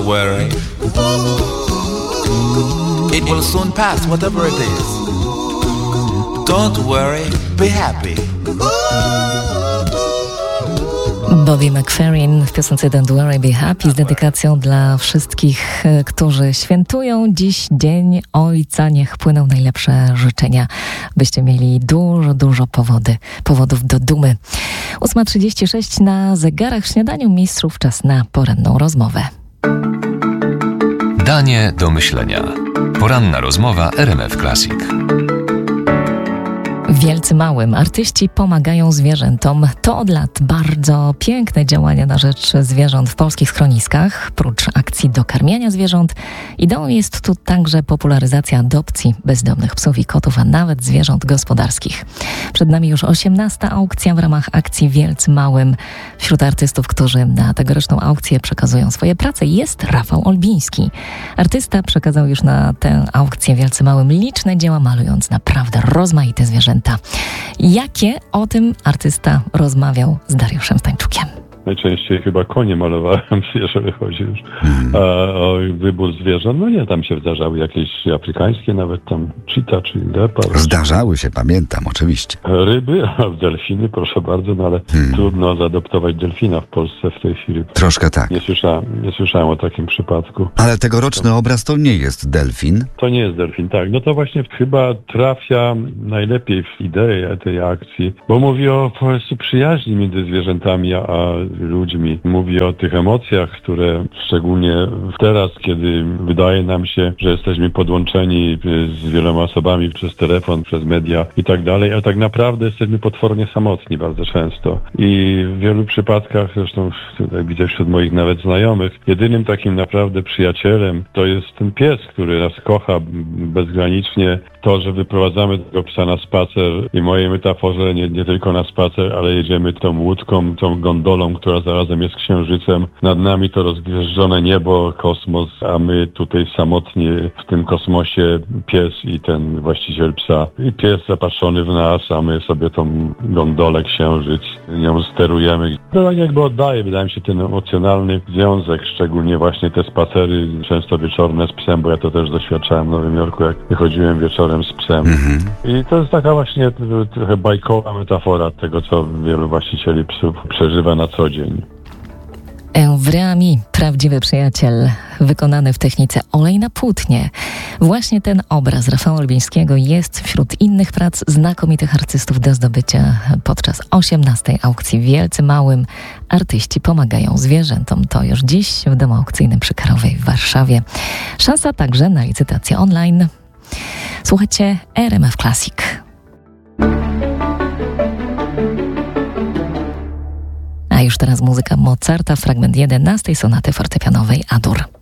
to worry. It will soon pass, whatever it is. Don't worry, be happy. Bobby McFerrin w piosence Don't Worry Be Happy z dedykacją dla wszystkich, którzy świętują dziś Dzień Ojca. Niech płyną najlepsze życzenia, byście mieli dużo powodów do dumy. 8:36 na zegarach śniadaniu mistrzów, czas na poranną rozmowę. Danie do myślenia. Poranna rozmowa RMF Classic. Wielcy małym artyści pomagają zwierzętom. To od lat bardzo piękne działania na rzecz zwierząt w polskich schroniskach. Prócz akcji dokarmiania zwierząt, ideą jest tu także popularyzacja adopcji bezdomnych psów i kotów, a nawet zwierząt gospodarskich. Przed nami już 18. aukcja w ramach akcji Wielcy małym. Wśród artystów, którzy na tegoroczną aukcję przekazują swoje prace, jest Rafał Olbiński. Artysta przekazał już na tę aukcję Wielcy małym liczne dzieła, malując naprawdę rozmaite zwierzęta. Jakie? O tym artysta rozmawiał z Dariuszem Stańczukiem. Najczęściej chyba konie malowałem, jeżeli chodzi już o wybór zwierząt. No nie, tam się zdarzały jakieś afrykańskie, nawet tam cheetah czy leopard. Zdarzały się, pamiętam, oczywiście. Ryby, a delfiny, proszę bardzo, no ale trudno zaadoptować delfina w Polsce w tej chwili. Troszkę tak. Nie słyszałem o takim przypadku. Ale tegoroczny obraz to nie jest delfin? To nie jest delfin, tak. No to właśnie chyba trafia najlepiej w ideę tej akcji, bo mówi o po prostu przyjaźni między zwierzętami a ludźmi. Mówi o tych emocjach, które szczególnie teraz, kiedy wydaje nam się, że jesteśmy podłączeni z wieloma osobami przez telefon, przez media i tak dalej, a tak naprawdę jesteśmy potwornie samotni bardzo często. I w wielu przypadkach, zresztą tutaj widzę wśród moich nawet znajomych, jedynym takim naprawdę przyjacielem to jest ten pies, który nas kocha bezgranicznie. To, że wyprowadzamy tego psa na spacer i mojej metaforze nie tylko na spacer, ale jedziemy tą łódką, tą gondolą, która zarazem jest księżycem. Nad nami to rozgwieżdżone niebo, kosmos, a my tutaj samotnie w tym kosmosie, pies i ten właściciel psa. I pies zapatrzony w nas, a my sobie tą gondolę, księżyc, nią sterujemy. To tak jakby oddaje, wydaje mi się, ten emocjonalny związek, szczególnie właśnie te spacery, często wieczorne z psem, bo ja to też doświadczałem w Nowym Jorku, jak wychodziłem wieczorem z psem. I to jest taka właśnie trochę bajkowa metafora tego, co wielu właścicieli psów przeżywa na co dzień. Euvreami, prawdziwy przyjaciel, wykonany w technice olej na płótnie. Właśnie ten obraz Rafała Olbińskiego jest wśród innych prac znakomitych artystów do zdobycia podczas 18. aukcji Wielcy małym. Artyści pomagają zwierzętom. To już dziś w domu aukcyjnym przy Karowej w Warszawie. Szansa także na licytację online. Słuchajcie RMF Classic. A już teraz muzyka Mozarta, fragment 11 sonaty fortepianowej A-dur.